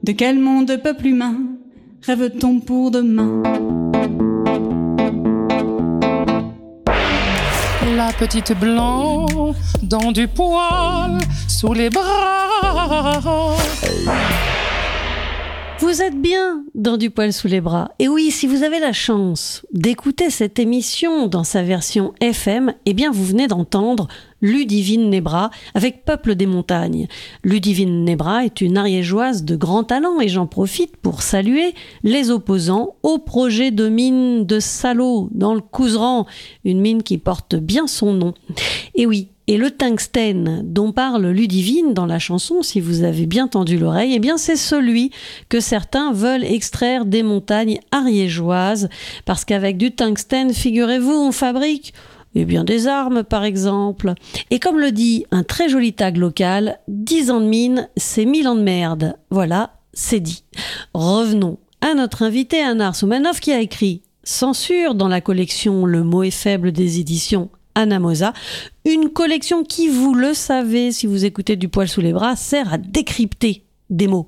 De quel monde peuple humain rêve-t-on pour demain? La petite blanc dans du poil sous les bras. Vous êtes bien dans du poil sous les bras. Et oui, si vous avez la chance d'écouter cette émission dans sa version FM, eh bien vous venez d'entendre Ludivine Nebra avec Peuple des montagnes. Ludivine Nebra est une ariégeoise de grand talent et j'en profite pour saluer les opposants au projet de mine de Salaud dans le Couserans, une mine qui porte bien son nom. Et oui, et le tungstène dont parle Ludivine dans la chanson, si vous avez bien tendu l'oreille, eh bien c'est celui que certains veulent extraire des montagnes ariégeoises, parce qu'avec du tungstène, figurez-vous, on fabrique des armes par exemple. Et comme le dit un très joli tag local, 10 ans de mine, c'est 1000 ans de merde. Voilà, c'est dit. Revenons à notre invité Anar Soumanov qui a écrit Censure dans la collection Le mot est faible des éditions Anamosa, une collection qui, vous le savez, si vous écoutez du poil sous les bras, sert à décrypter des mots.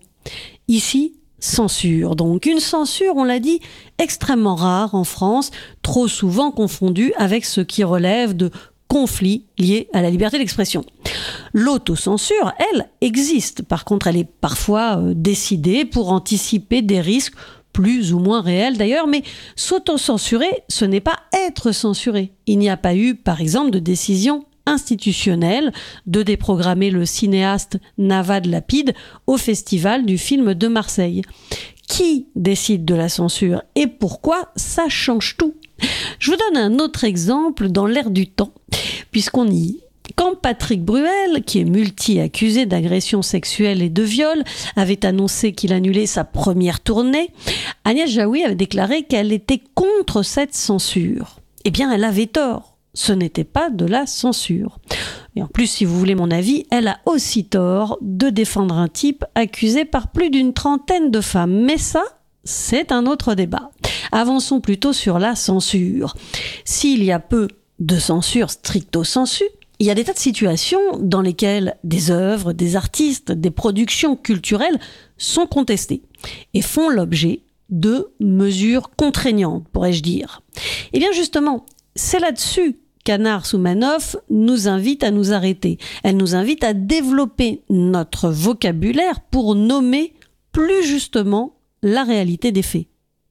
Ici, censure. Donc une censure, on l'a dit, extrêmement rare en France, trop souvent confondue avec ce qui relève de conflits liés à la liberté d'expression. L'autocensure, elle, existe. Par contre, elle est parfois décidée pour anticiper des risques plus ou moins réel d'ailleurs, mais s'autocensurer, ce n'est pas être censuré. Il n'y a pas eu, par exemple, de décision institutionnelle de déprogrammer le cinéaste Navad Lapid au Festival du film de Marseille. Qui décide de la censure et pourquoi? Ça change tout. Je vous donne un autre exemple dans l'air du temps, puisqu'on y Quand Patrick Bruel, qui est multi-accusé d'agression sexuelle et de viol, avait annoncé qu'il annulait sa première tournée, Agnès Jaoui avait déclaré qu'elle était contre cette censure. Eh bien, elle avait tort. Ce n'était pas de la censure. Et en plus, si vous voulez mon avis, elle a aussi tort de défendre un type accusé par plus d'une trentaine de femmes. Mais ça, c'est un autre débat. Avançons plutôt sur la censure. S'il y a peu de censure stricto sensu, il y a des tas de situations dans lesquelles des œuvres, des artistes, des productions culturelles sont contestées et font l'objet de mesures contraignantes, pourrais-je dire. Eh bien justement, c'est là-dessus qu'Anar Soumanov nous invite à nous arrêter. Elle nous invite à développer notre vocabulaire pour nommer plus justement la réalité des faits.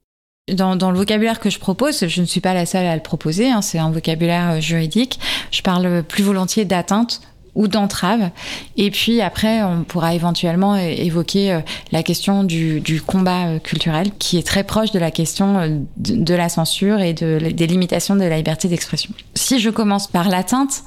Dans le vocabulaire que je propose, je ne suis pas la seule à le proposer, c'est un vocabulaire juridique. Je parle plus volontiers d'atteinte ou d'entrave. Et puis après, on pourra éventuellement évoquer la question du combat culturel, qui est très proche de la question de la censure et des limitations de la liberté d'expression. Si je commence par l'atteinte,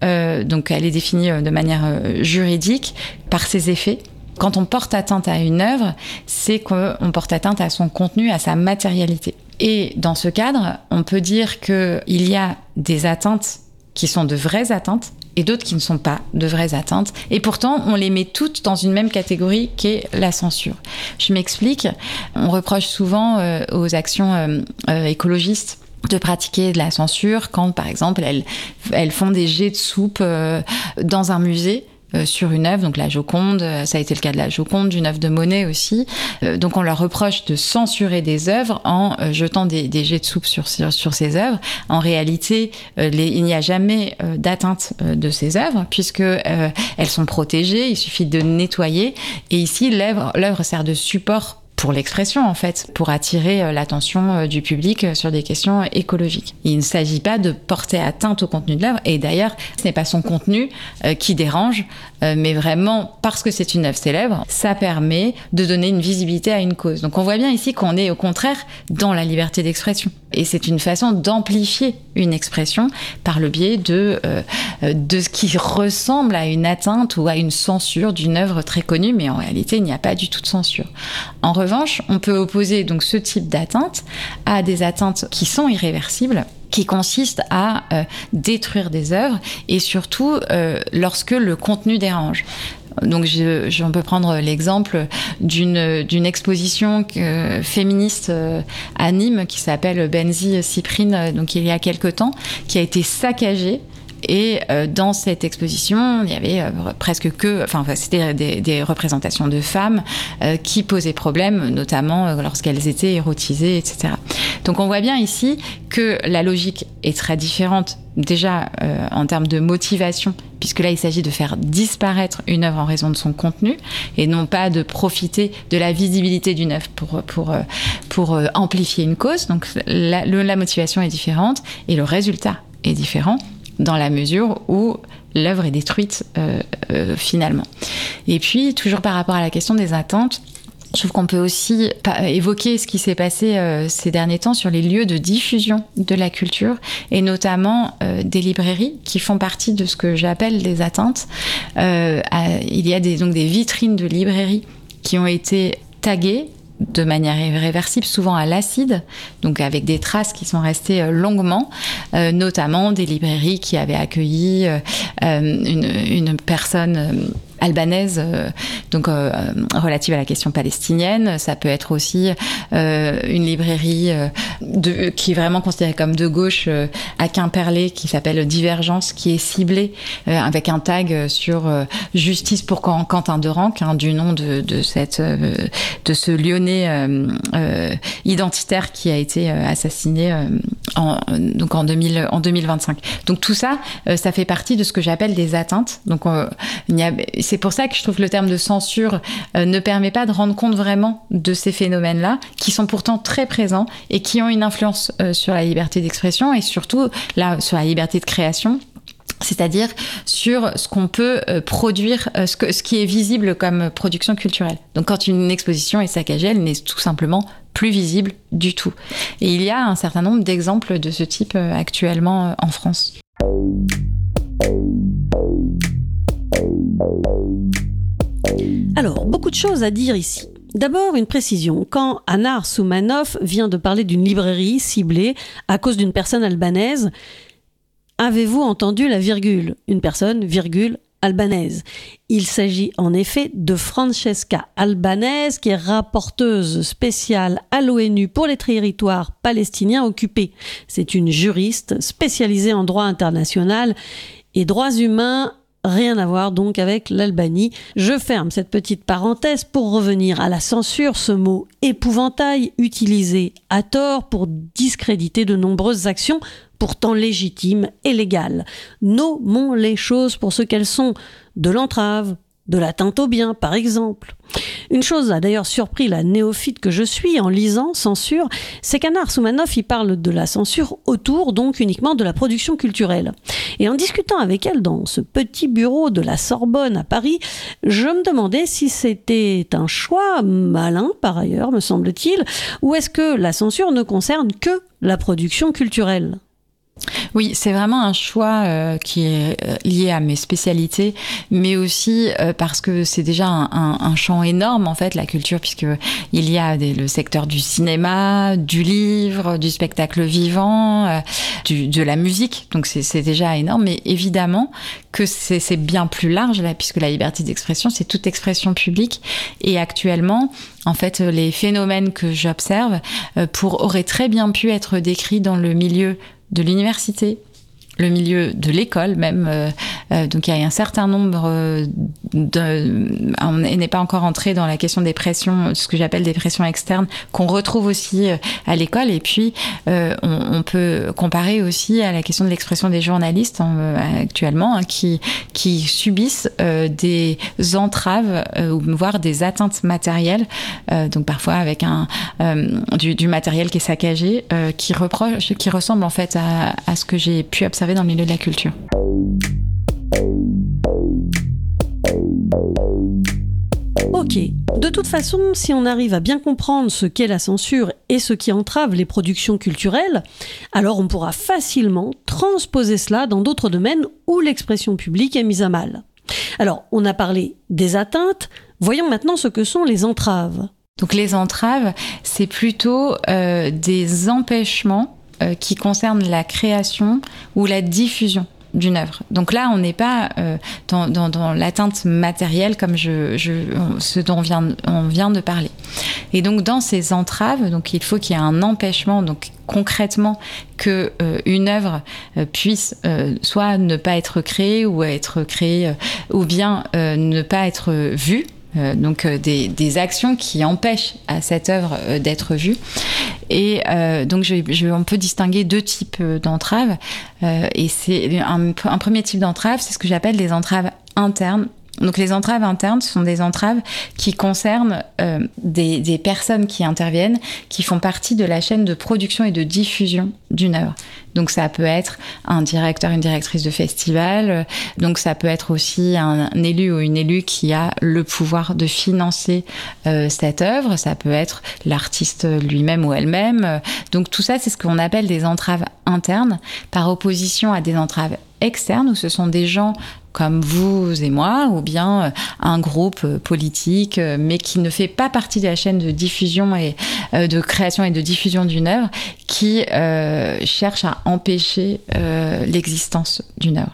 donc elle est définie de manière juridique par ses effets. Quand on porte atteinte à une œuvre, c'est qu'on porte atteinte à son contenu, à sa matérialité. Et dans ce cadre, on peut dire qu'il y a des atteintes qui sont de vraies atteintes et d'autres qui ne sont pas de vraies atteintes. Et pourtant, on les met toutes dans une même catégorie qu'est la censure. Je m'explique. On reproche souvent aux actions écologistes de pratiquer de la censure quand, par exemple, elles font des jets de soupe dans un musée. Sur une œuvre, donc la Joconde, ça a été le cas de la Joconde, d'une œuvre de Monet aussi. Donc on leur reproche de censurer des œuvres en jetant des jets de soupe sur ces œuvres. En réalité, il n'y a jamais d'atteinte de ces œuvres puisque elles sont protégées, il suffit de nettoyer. Et ici, l'œuvre sert de support pour l'expression, en fait, pour attirer l'attention du public sur des questions écologiques. Il ne s'agit pas de porter atteinte au contenu de l'œuvre, et d'ailleurs, ce n'est pas son contenu qui dérange, mais vraiment, parce que c'est une œuvre célèbre, ça permet de donner une visibilité à une cause. Donc on voit bien ici qu'on est au contraire dans la liberté d'expression. Et c'est une façon d'amplifier une expression par le biais de ce qui ressemble à une atteinte ou à une censure d'une œuvre très connue, mais en réalité, il n'y a pas du tout de censure. En revanche, on peut opposer donc ce type d'atteinte à des atteintes qui sont irréversibles, qui consistent à détruire des œuvres et surtout lorsque le contenu dérange. Donc on peut prendre l'exemple d'une exposition féministe à Nîmes qui s'appelle Benzi Cyprine, donc il y a quelque temps, qui a été saccagée Et dans cette exposition, il y avait c'était des représentations de femmes qui posaient problème, notamment lorsqu'elles étaient érotisées, etc. Donc on voit bien ici que la logique est très différente, déjà en termes de motivation, puisque là il s'agit de faire disparaître une œuvre en raison de son contenu, et non pas de profiter de la visibilité d'une œuvre pour amplifier une cause. Donc la motivation est différente, et le résultat est différent, dans la mesure où l'œuvre est détruite finalement. Et puis, toujours par rapport à la question des attentes, je trouve qu'on peut aussi évoquer ce qui s'est passé ces derniers temps sur les lieux de diffusion de la culture, et notamment des librairies qui font partie de ce que j'appelle des atteintes. Il y a des vitrines de librairies qui ont été taguées de manière irréversible, souvent à l'acide, donc avec des traces qui sont restées longuement, notamment des librairies qui avaient accueilli une personne albanaise, relative à la question palestinienne. Ça peut être aussi une librairie qui est vraiment considérée comme de gauche à Quimperlé, qui s'appelle Divergence, qui est ciblée avec un tag sur justice pour Quentin de Ranc, du nom de ce Lyonnais identitaire qui a été assassiné en 2025. Donc tout ça, ça fait partie de ce que j'appelle des atteintes. Donc c'est pour ça que je trouve que le terme de censure ne permet pas de rendre compte vraiment de ces phénomènes-là, qui sont pourtant très présents et qui ont une influence sur la liberté d'expression, et surtout là, sur la liberté de création. C'est-à-dire sur ce qu'on peut produire, ce qui est visible comme production culturelle. Donc quand une exposition est saccagée, elle n'est tout simplement plus visible du tout. Et il y a un certain nombre d'exemples de ce type actuellement en France. Alors, beaucoup de choses à dire ici. D'abord, une précision. Quand Anar Soumanov vient de parler d'une librairie ciblée à cause d'une personne albanaise, avez-vous entendu la virgule ? Une personne, virgule, albanaise. Il s'agit en effet de Francesca Albanese, qui est rapporteuse spéciale à l'ONU pour les territoires palestiniens occupés. C'est une juriste spécialisée en droit international et droits humains. Rien à voir donc avec l'Albanie. Je ferme cette petite parenthèse pour revenir à la censure, ce mot épouvantail utilisé à tort pour discréditer de nombreuses actions pourtant légitimes et légales. Nommons les choses pour ce qu'elles sont, de l'entrave, de l'atteinte au bien par exemple. Une chose a d'ailleurs surpris la néophyte que je suis en lisant censure, c'est qu'Anar Soumanov y parle de la censure autour donc uniquement de la production culturelle. Et en discutant avec elle dans ce petit bureau de la Sorbonne à Paris, je me demandais si c'était un choix malin par ailleurs, me semble-t-il, ou est-ce que la censure ne concerne que la production culturelle ? Oui, c'est vraiment un choix qui est lié à mes spécialités, mais aussi parce que c'est déjà un champ énorme en fait, la culture, puisque il y a le secteur du cinéma, du livre, du spectacle vivant, de la musique. Donc c'est déjà énorme, mais évidemment que c'est bien plus large là, puisque la liberté d'expression, c'est toute expression publique. Et actuellement, en fait, les phénomènes que j'observe auraient très bien pu être décrits dans le milieu de l'université, le milieu de l'école même. Donc il y a un certain nombre on n'est pas encore entré dans la question des pressions, ce que j'appelle des pressions externes, qu'on retrouve aussi à l'école. Et puis on peut comparer aussi à la question de l'expression des journalistes actuellement, qui subissent des entraves voire des atteintes matérielles, donc parfois avec du matériel qui est saccagé, qui ressemble en fait à ce que j'ai pu observer dans le milieu de la culture. Ok, de toute façon, si on arrive à bien comprendre ce qu'est la censure et ce qui entrave les productions culturelles, alors on pourra facilement transposer cela dans d'autres domaines où l'expression publique est mise à mal. Alors, on a parlé des atteintes, voyons maintenant ce que sont les entraves. Donc les entraves, c'est plutôt des empêchements qui concernent la création ou la diffusion d'une œuvre. Donc là, on n'est pas dans l'atteinte matérielle comme ce dont on vient de parler. Et donc dans ces entraves, donc il faut qu'il y ait un empêchement, donc concrètement que une œuvre puisse soit ne pas être créée ou être créée ou bien ne pas être vue. Donc des actions qui empêchent à cette œuvre d'être vue. Et donc on peut distinguer 2 types d'entraves. Et c'est un premier type d'entrave, c'est ce que j'appelle les entraves internes. Donc les entraves internes, ce sont des entraves qui concernent des personnes qui interviennent, qui font partie de la chaîne de production et de diffusion d'une œuvre. Donc ça peut être un directeur, une directrice de festival, donc ça peut être aussi un élu ou une élue qui a le pouvoir de financer cette œuvre, ça peut être l'artiste lui-même ou elle-même. Donc tout ça, c'est ce qu'on appelle des entraves internes, par opposition à des entraves externes, où ce sont des gens comme vous et moi, ou bien un groupe politique, mais qui ne fait pas partie de la chaîne de diffusion et de création et de diffusion d'une œuvre, qui cherche à empêcher l'existence d'une œuvre.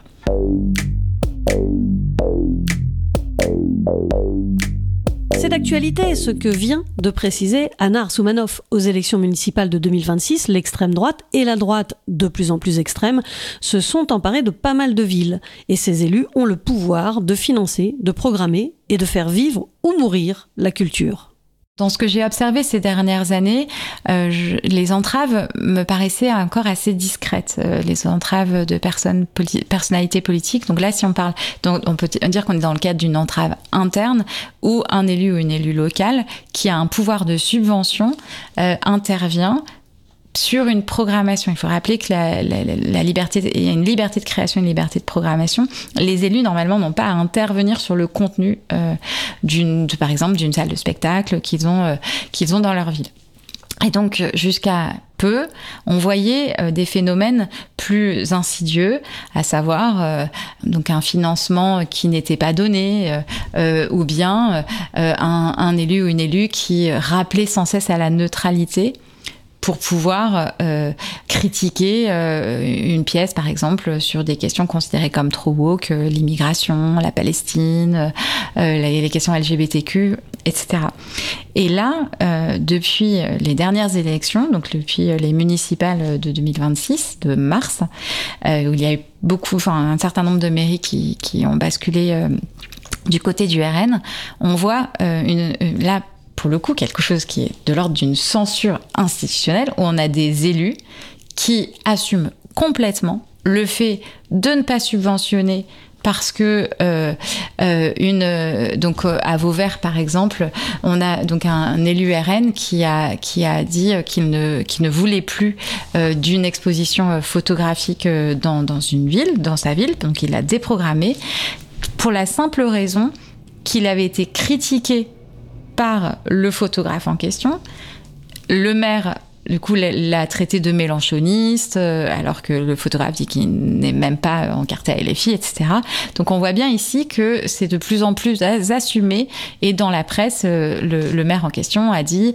C'est d'actualité ce que vient de préciser Anna Arsoumanoff. Aux élections municipales de 2026, l'extrême droite et la droite, de plus en plus extrême, se sont emparés de pas mal de villes. Et ces élus ont le pouvoir de financer, de programmer et de faire vivre ou mourir la culture. Dans ce que j'ai observé ces dernières années, les entraves me paraissaient encore assez discrètes, les entraves de personnalités politiques. Donc là, si on parle, donc on peut dire qu'on est dans le cadre d'une entrave interne où un élu ou une élue locale qui a un pouvoir de subvention intervient sur une programmation. Il faut rappeler que la liberté, il y a une liberté de création, une liberté de programmation. Les élus, normalement, n'ont pas à intervenir sur le contenu par exemple, d'une salle de spectacle qu'ils ont dans leur ville. Et donc, jusqu'à peu, on voyait des phénomènes plus insidieux, à savoir donc un financement qui n'était pas donné, ou bien un élu ou une élue qui rappelait sans cesse à la neutralité pour pouvoir critiquer une pièce, par exemple, sur des questions considérées comme trop woke, l'immigration, la Palestine, les questions LGBTQ, etc. Et là, depuis les dernières élections, donc depuis les municipales de 2026, de mars, où il y a eu un certain nombre de mairies qui ont basculé du côté du RN, on voit là, pour le coup, quelque chose qui est de l'ordre d'une censure institutionnelle, où on a des élus qui assument complètement le fait de ne pas subventionner parce que à Vauvert par exemple, on a donc un élu RN qui a dit qu'il ne voulait plus d'une exposition photographique dans une ville, dans sa ville, donc il l'a déprogrammée pour la simple raison qu'il avait été critiqué par le photographe en question. Le maire, du coup, l'a traité de mélanchoniste, alors que le photographe dit qu'il n'est même pas encarté à LFI, etc. Donc on voit bien ici que c'est de plus en plus assumé. Et dans la presse, le maire en question a dit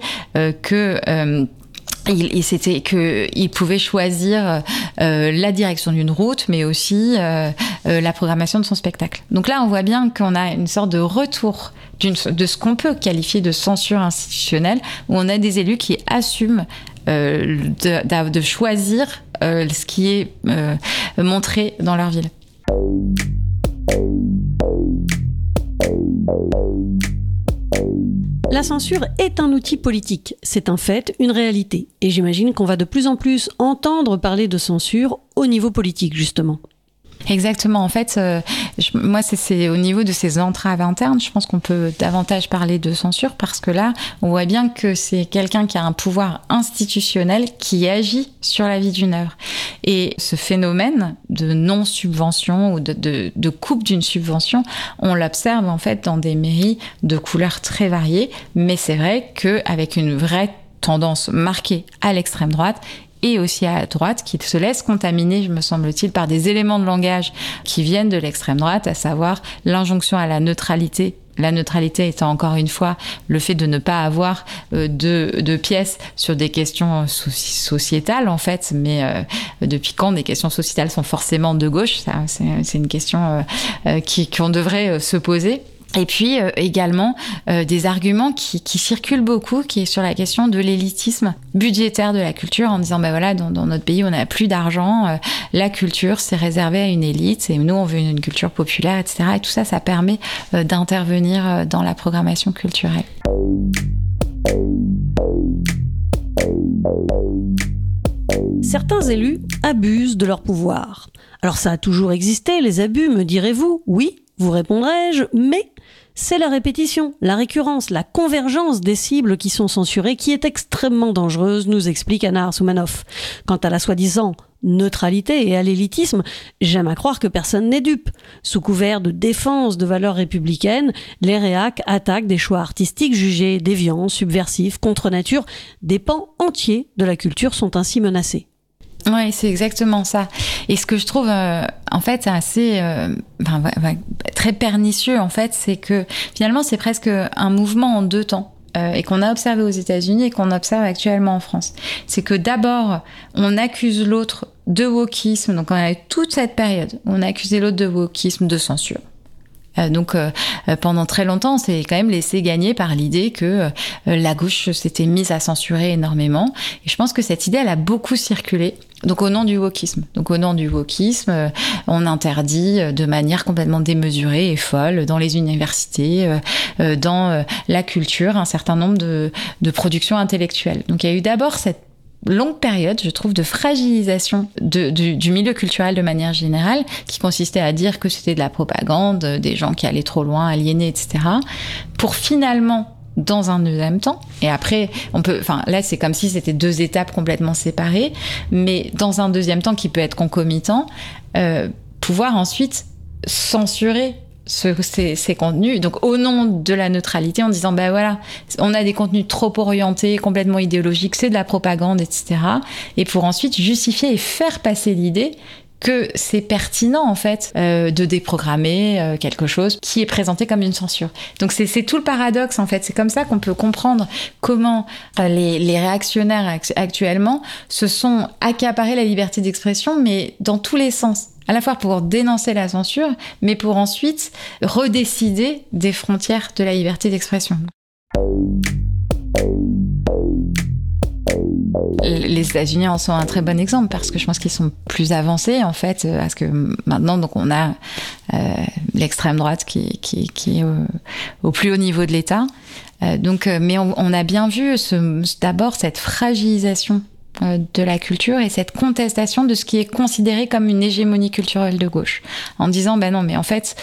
qu'il pouvait choisir la direction d'une route, mais aussi la programmation de son spectacle. Donc là, on voit bien qu'on a une sorte de retour de ce qu'on peut qualifier de censure institutionnelle, où on a des élus qui assument de choisir ce qui est montré dans leur ville. La censure est un outil politique, c'est un fait, une réalité. Et j'imagine qu'on va de plus en plus entendre parler de censure au niveau politique, justement. Exactement. En fait, moi, c'est au niveau de ces entraves internes, je pense qu'on peut davantage parler de censure parce que là, on voit bien que c'est quelqu'un qui a un pouvoir institutionnel qui agit sur la vie d'une œuvre. Et ce phénomène de non-subvention ou de coupe d'une subvention, on l'observe en fait dans des mairies de couleurs très variées, mais c'est vrai qu'avec une vraie tendance marquée à l'extrême droite, et aussi à droite, qui se laisse contaminer, me semble-t-il, par des éléments de langage qui viennent de l'extrême droite, à savoir l'injonction à la neutralité. La neutralité étant encore une fois le fait de ne pas avoir de pièces sur des questions sociétales en fait, mais depuis quand des questions sociétales sont forcément de gauche, ça, c'est une question qu'on devrait se poser. Et puis également des arguments qui circulent beaucoup, qui est sur la question de l'élitisme budgétaire de la culture, en disant voilà, dans notre pays on n'a plus d'argent, la culture c'est réservé à une élite et nous on veut une culture populaire, etc. Et tout ça, ça permet d'intervenir dans la programmation culturelle. Certains élus abusent de leur pouvoir. Alors ça a toujours existé, les abus, me direz-vous? Oui, vous répondrai-je, mais c'est la répétition, la récurrence, la convergence des cibles qui sont censurées qui est extrêmement dangereuse, nous explique Anna Arsoumanoff. Quant à la soi-disant neutralité et à l'élitisme, j'aime à croire que personne n'est dupe. Sous couvert de défense de valeurs républicaines, les réacs attaquent des choix artistiques jugés déviants, subversifs, contre nature. Des pans entiers de la culture sont ainsi menacés. Oui, c'est exactement ça. Et ce que je trouve, en fait, assez, très pernicieux, en fait, c'est que finalement, c'est presque un mouvement en deux temps. Et qu'on a observé aux États-Unis et qu'on observe actuellement en France. C'est que d'abord, on accuse l'autre de wokisme. Donc, on a eu toute cette période où on a accusé l'autre de wokisme, de censure. Donc pendant très longtemps, on s'est quand même laissé gagner par l'idée que la gauche s'était mise à censurer énormément. Et je pense que cette idée, elle a beaucoup circulé. Donc au nom du wokisme. On interdit de manière complètement démesurée et folle dans les universités, dans la culture, un certain nombre de productions intellectuelles. Donc il y a eu d'abord cette longue période, je trouve, de fragilisation du milieu culturel de manière générale, qui consistait à dire que c'était de la propagande, des gens qui allaient trop loin, aliénés, etc., pour finalement, dans un deuxième temps, et après, là, c'est comme si c'était deux étapes complètement séparées, mais dans un deuxième temps qui peut être concomitant, pouvoir ensuite censurer ces contenus, donc au nom de la neutralité, en disant voilà, on a des contenus trop orientés, complètement idéologiques, c'est de la propagande, etc. Et pour ensuite justifier et faire passer l'idée que c'est pertinent en fait de déprogrammer quelque chose qui est présenté comme une censure. Donc c'est tout le paradoxe en fait. C'est comme ça qu'on peut comprendre comment les réactionnaires actuellement se sont accaparés la liberté d'expression, mais dans tous les sens. À la fois pour dénoncer la censure, mais pour ensuite redécider des frontières de la liberté d'expression. Les États-Unis en sont un très bon exemple parce que je pense qu'ils sont plus avancés en fait, parce que maintenant donc on a l'extrême droite qui est au plus haut niveau de l'État. Mais on a bien vu d'abord cette fragilisation de la culture et cette contestation de ce qui est considéré comme une hégémonie culturelle de gauche, en disant non mais en fait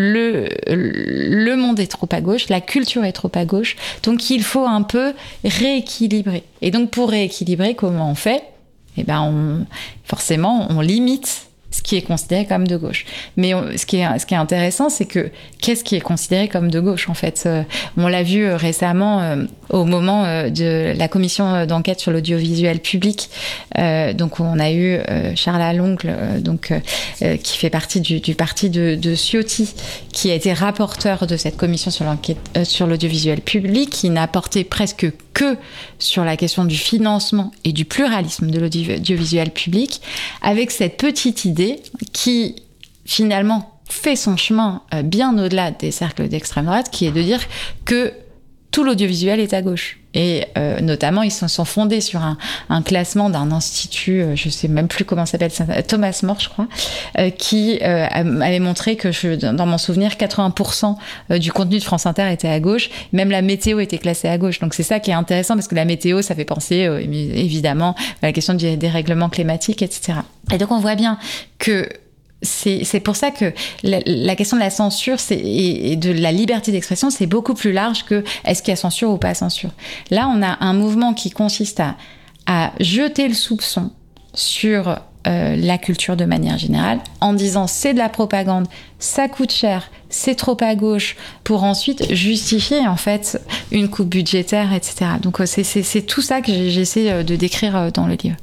le monde est trop à gauche, la culture est trop à gauche, donc il faut un peu rééquilibrer. Et donc pour rééquilibrer, comment on fait ? Forcément on limite ce qui est considéré comme de gauche. Mais ce qui est intéressant, c'est que qu'est-ce qui est considéré comme de gauche, en fait ? On l'a vu récemment au moment de la commission d'enquête sur l'audiovisuel public. Donc, on a eu Charles Aloncle, qui fait partie du parti de Ciotti, qui a été rapporteur de cette commission sur l'enquête sur l'audiovisuel public, qui n'a porté presque que sur la question du financement et du pluralisme de l'audiovisuel public, avec cette petite idée qui, finalement, fait son chemin bien au-delà des cercles d'extrême droite, qui est de dire que tout l'audiovisuel est à gauche. Et notamment, ils se sont fondés sur un classement d'un institut, je sais même plus comment ça s'appelle, Thomas More, je crois, qui avait montré que, dans mon souvenir, 80% du contenu de France Inter était à gauche, même la météo était classée à gauche. Donc c'est ça qui est intéressant, parce que la météo, ça fait penser évidemment à la question du dérèglement climatique, etc. Et donc on voit bien que c'est pour ça que la question de la censure et de la liberté d'expression, c'est beaucoup plus large que est-ce qu'il y a censure ou pas censure. Là, on a un mouvement qui consiste à jeter le soupçon sur la culture de manière générale, en disant c'est de la propagande, ça coûte cher, c'est trop à gauche, pour ensuite justifier en fait une coupe budgétaire, etc. Donc c'est tout ça que j'essaie de décrire dans le livre.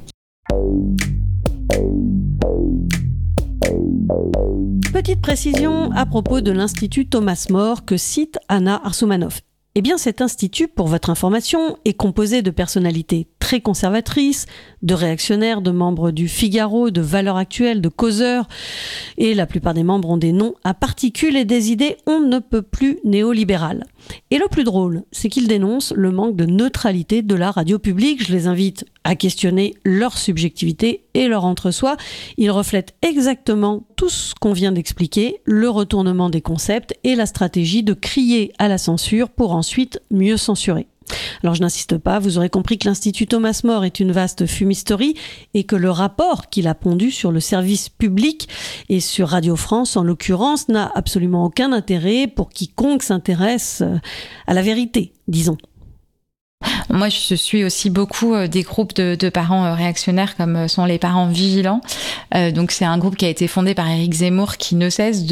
Petite précision à propos de l'Institut Thomas More que cite Anna Arsoumanoff. Eh bien, cet institut, pour votre information, est composé de personnalités très conservatrices, de réactionnaires, de membres du Figaro, de Valeurs Actuelles, de Causeurs, et la plupart des membres ont des noms à particules et des idées on ne peut plus néolibérales. Et le plus drôle, c'est qu'ils dénoncent le manque de neutralité de la radio publique. Je les invite à questionner leur subjectivité et leur entre-soi. Ils reflètent exactement tout ce qu'on vient d'expliquer, le retournement des concepts et la stratégie de crier à la censure pour ensuite mieux censurer. Alors je n'insiste pas, vous aurez compris que l'Institut Thomas More est une vaste fumisterie et que le rapport qu'il a pondu sur le service public et sur Radio France en l'occurrence n'a absolument aucun intérêt pour quiconque s'intéresse à la vérité, disons. Moi, je suis aussi beaucoup des groupes de parents réactionnaires comme sont les parents vigilants. Donc, c'est un groupe qui a été fondé par Éric Zemmour qui ne cesse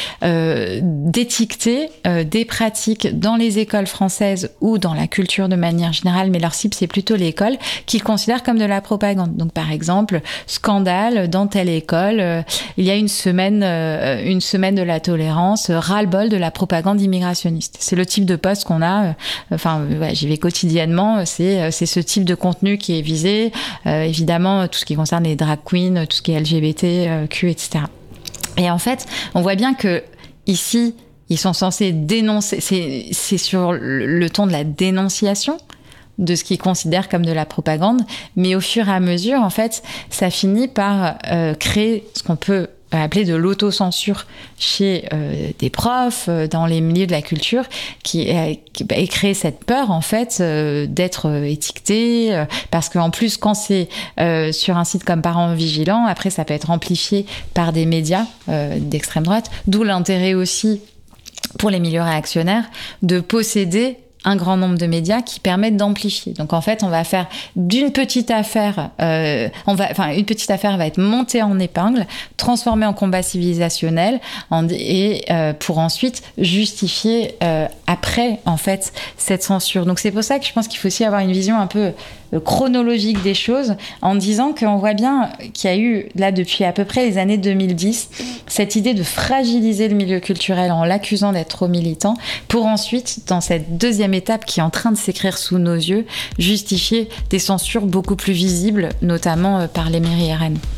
d'étiqueter des pratiques dans les écoles françaises ou dans la culture de manière générale, mais leur cible, c'est plutôt l'école, qu'ils considèrent comme de la propagande. Donc, par exemple, scandale dans telle école, il y a une semaine de la tolérance, ras-le-bol de la propagande immigrationniste. C'est le type de poste qu'on a. J'y vais quotidiennement. C'est ce type de contenu qui est visé. Évidemment, tout ce qui concerne les drag queens, tout ce qui est LGBTQ, etc. Et en fait, on voit bien que ici, ils sont censés dénoncer. C'est sur le ton de la dénonciation de ce qu'ils considèrent comme de la propagande. Mais au fur et à mesure, en fait, ça finit par créer ce qu'on peut appeler de l'autocensure chez des profs, dans les milieux de la culture, qui crée cette peur, en fait, d'être étiqueté, parce qu'en plus, quand c'est sur un site comme Parents Vigilants, après, ça peut être amplifié par des médias d'extrême droite, d'où l'intérêt aussi, pour les milieux réactionnaires, de posséder un grand nombre de médias qui permettent d'amplifier. Donc en fait, on va faire d'une petite affaire, une petite affaire va être montée en épingle, transformée en combat civilisationnel, pour ensuite justifier après en fait cette censure. Donc c'est pour ça que je pense qu'il faut aussi avoir une vision un peu chronologique des choses, en disant qu'on voit bien qu'il y a eu là depuis à peu près les années 2010 cette idée de fragiliser le milieu culturel en l'accusant d'être trop militant, pour ensuite, dans cette deuxième étape qui est en train de s'écrire sous nos yeux, justifier des censures beaucoup plus visibles, notamment par les mairies RN.